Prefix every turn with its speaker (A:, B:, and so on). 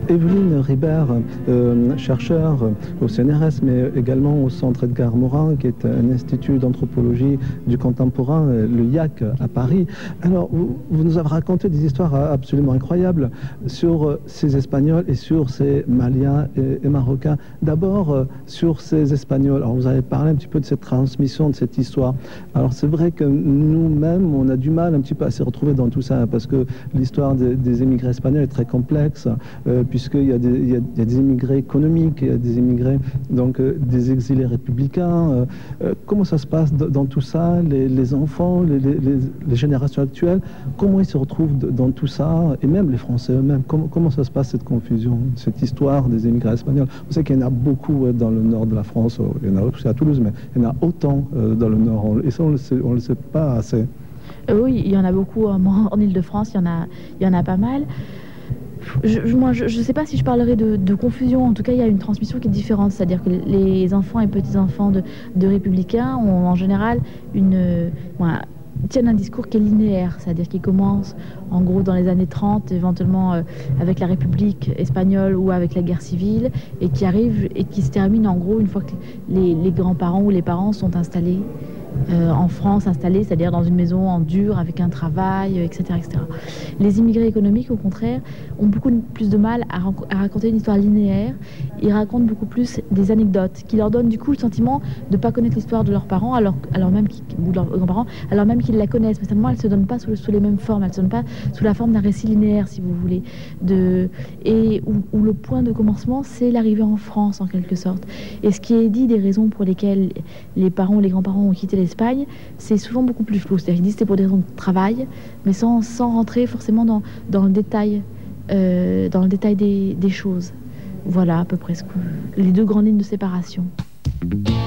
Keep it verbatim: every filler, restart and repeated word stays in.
A: Evelyne Ribert, euh, chercheure au C N R S, mais également au Centre Edgar Morin, qui est un institut d'anthropologie du contemporain, le I A C à Paris. Alors, vous, vous nous avez raconté des histoires absolument incroyables sur ces Espagnols et sur ces Maliens et, et Marocains. D'abord, sur ces Espagnols. Alors, vous avez parlé un petit peu de cette transmission, de cette histoire. Alors, c'est vrai que nous-mêmes, on a du mal un petit peu à se retrouver dans tout ça, parce que l'histoire des, des émigrés espagnols est très complexe. Euh, puisqu'il y a, des, il y a, il y a des immigrés économiques, il y a des immigrés, donc euh, des exilés républicains. Euh, euh, comment ça se passe dans, dans tout ça, les, les enfants, les, les, les générations actuelles, comment ils se retrouvent dans tout ça, et même les Français eux-mêmes, comment, comment ça se passe cette confusion, cette histoire des immigrés espagnols? On sait qu'il y en a beaucoup euh, dans le nord de la France, il y en a aussi à Toulouse, mais il y en a autant euh, dans le nord, et ça on ne le sait pas assez.
B: Euh, oui, il y en a beaucoup en, en Ile-de-France, il y en a, il y en a pas mal. Je, je, moi, je ne sais pas si je parlerai de, de confusion. En tout cas, il y a une transmission qui est différente. C'est-à-dire que les enfants et petits-enfants de, de républicains ont en général une, voilà, tiennent un discours qui est linéaire. C'est-à-dire qu'ils commencent en gros dans les années trente, éventuellement euh, avec la République espagnole ou avec la guerre civile, et qui arrivent et qui se terminent en gros une fois que les, les grands-parents ou les parents sont installés. Euh, en France, installés, c'est-à-dire dans une maison en dur, avec un travail, et cetera, et cetera. Les immigrés économiques, au contraire, ont beaucoup plus de mal à, à raconter une histoire linéaire. Ils racontent beaucoup plus des anecdotes qui leur donnent du coup le sentiment de ne pas connaître l'histoire de leurs parents, alors, alors même ou de leurs grands-parents, alors même qu'ils la connaissent. Mais seulement, elle ne se donne pas sous, sous les mêmes formes, elle ne se donne pas sous la forme d'un récit linéaire, si vous voulez. De, et où, où le point de commencement, c'est l'arrivée en France, en quelque sorte. Et ce qui est dit des raisons pour lesquelles les parents ou les grands-parents ont quitté l'Espagne, c'est souvent beaucoup plus flou. C'est-à-dire qu'ils disent que c'était pour des raisons de travail, mais sans, sans rentrer forcément dans, dans le détail, euh, dans le détail des, des choses. Voilà à peu près ce que, les deux grandes lignes de séparation.